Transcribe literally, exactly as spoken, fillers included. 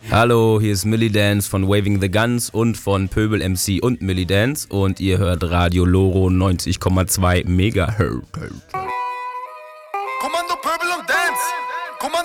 Hallo, hier ist Millie Dance von Waving the Guns und von Pöbel M C und Millie Dance und ihr hört Radio Loro neunzig Komma zwei Megahertz. Kommando Pöbel und Dance!